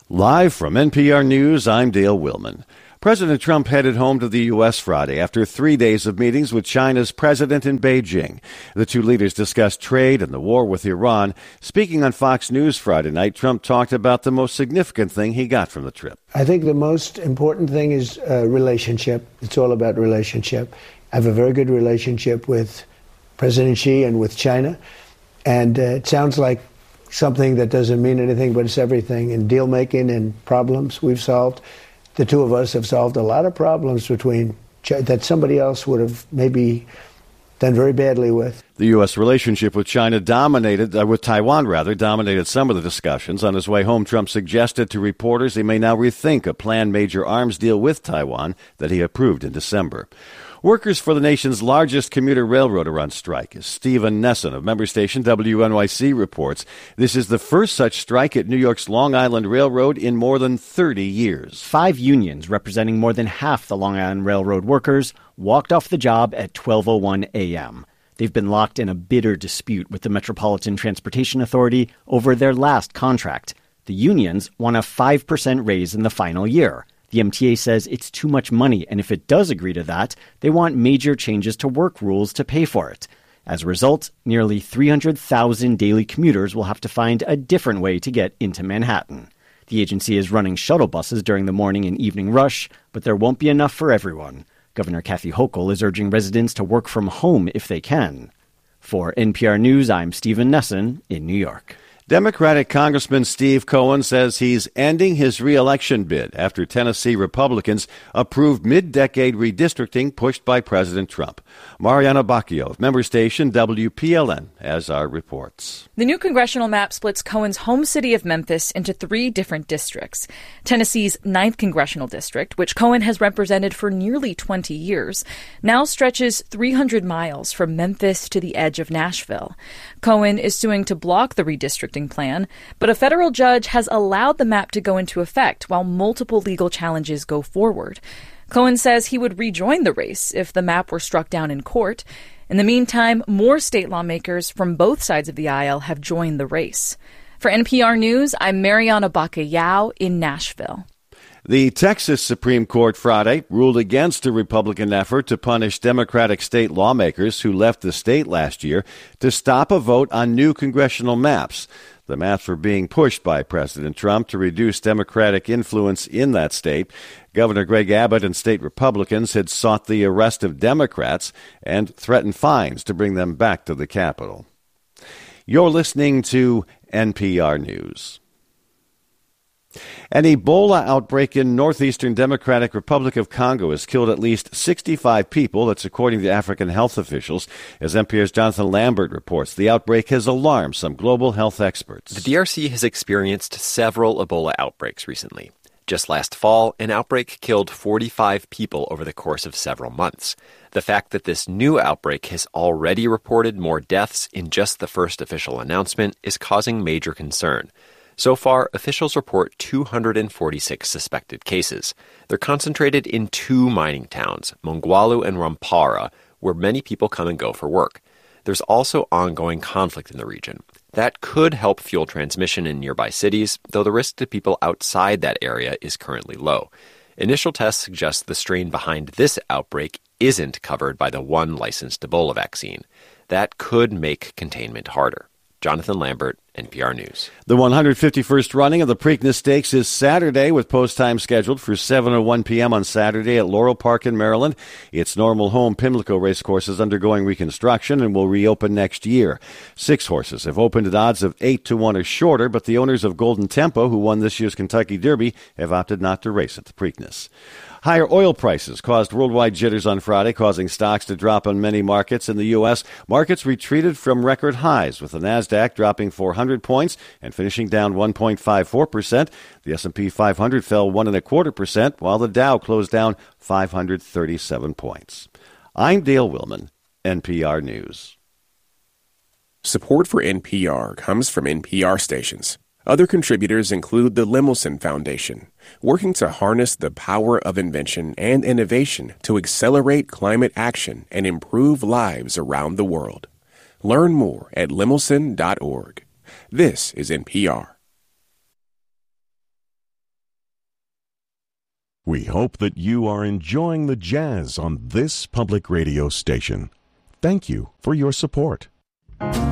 Live from NPR News, I'm Dale Willman. President Trump headed home to the U.S. Friday after 3 days of meetings with China's president in Beijing. The two leaders discussed trade and the war with Iran. Speaking on Fox News Friday night, Trump talked about the most significant thing he got from the trip. I think the most important thing is relationship. It's all about relationship. I have a very good relationship with President Xi and with China. And it sounds like something that doesn't mean anything, but it's everything. In deal making and problems we've solved, the two of us have solved a lot of problems that somebody else would have maybe done very badly with. The U.S. relationship with Taiwan dominated some of the discussions. On his way home, Trump suggested to reporters he may now rethink a planned major arms deal with Taiwan that he approved in December. Workers for the nation's largest commuter railroad are on strike. As Stephen Nesson of member station WNYC reports, this is the first such strike at New York's Long Island Railroad in more than 30 years. 5 unions representing more than half the Long Island Railroad workers walked off the job at 12:01 a.m. They've been locked in a bitter dispute with the Metropolitan Transportation Authority over their last contract. The unions want a 5% raise in the final year. The MTA says it's too much money, and if it does agree to that, they want major changes to work rules to pay for it. As a result, nearly 300,000 daily commuters will have to find a different way to get into Manhattan. The agency is running shuttle buses during the morning and evening rush, but there won't be enough for everyone. Governor Kathy Hochul is urging residents to work from home if they can. For NPR News, I'm Stephen Nesson in New York. Democratic Congressman Steve Cohen says he's ending his re-election bid after Tennessee Republicans approved mid-decade redistricting pushed by President Trump. Mariana Bacchio of member station WPLN has our reports. The new congressional map splits Cohen's home city of Memphis into 3 different districts. Tennessee's 9th congressional district, which Cohen has represented for nearly 20 years, now stretches 300 miles from Memphis to the edge of Nashville. Cohen is suing to block the redistricting plan, but a federal judge has allowed the map to go into effect while multiple legal challenges go forward. Cohen says he would rejoin the race if the map were struck down in court. In the meantime, more state lawmakers from both sides of the aisle have joined the race. For NPR News, I'm Mariana Bacallao in Nashville. The Texas Supreme Court Friday ruled against a Republican effort to punish Democratic state lawmakers who left the state last year to stop a vote on new congressional maps. The maps were being pushed by President Trump to reduce Democratic influence in that state. Governor Greg Abbott and state Republicans had sought the arrest of Democrats and threatened fines to bring them back to the Capitol. You're listening to NPR News. An Ebola outbreak in northeastern Democratic Republic of Congo has killed at least 65 people. That's according to African health officials. As NPR's Jonathan Lambert reports, the outbreak has alarmed some global health experts. The DRC has experienced several Ebola outbreaks recently. Just last fall, an outbreak killed 45 people over the course of several months. The fact that this new outbreak has already reported more deaths in just the first official announcement is causing major concern. So far, officials report 246 suspected cases. They're concentrated in 2 mining towns, Mongwalu and Rampara, where many people come and go for work. There's also ongoing conflict in the region. That could help fuel transmission in nearby cities, though the risk to people outside that area is currently low. Initial tests suggest the strain behind this outbreak isn't covered by the one licensed Ebola vaccine. That could make containment harder. Jonathan Lambert, NPR News. The 151st running of the Preakness Stakes is Saturday, with post time scheduled for 7:01 p.m. on Saturday at Laurel Park in Maryland. Its normal home Pimlico racecourse is undergoing reconstruction and will reopen next year. 6 horses have opened at odds of 8-1 or shorter, but the owners of Golden Tempo, who won this year's Kentucky Derby, have opted not to race at the Preakness. Higher oil prices caused worldwide jitters on Friday, causing stocks to drop on many markets. In the U.S., markets retreated from record highs, with the Nasdaq dropping 400 points and finishing down 1.54%. The S&P 500 fell 1.25%, while the Dow closed down 537 points. I'm Dale Willman, NPR News. Support for NPR comes from NPR stations. Other contributors include the Lemelson Foundation, working to harness the power of invention and innovation to accelerate climate action and improve lives around the world. Learn more at lemelson.org. This is NPR. We hope that you are enjoying the jazz on this public radio station. Thank you for your support.